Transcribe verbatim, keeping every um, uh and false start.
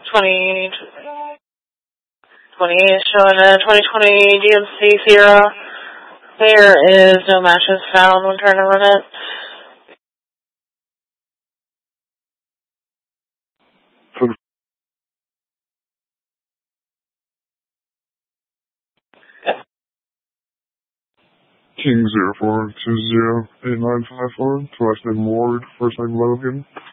twenty, twenty is showing a twenty twenty D M C Sierra. There is no matches found when trying to run it. King zero four two zero eight nine five four, last name Ward, first name Logan.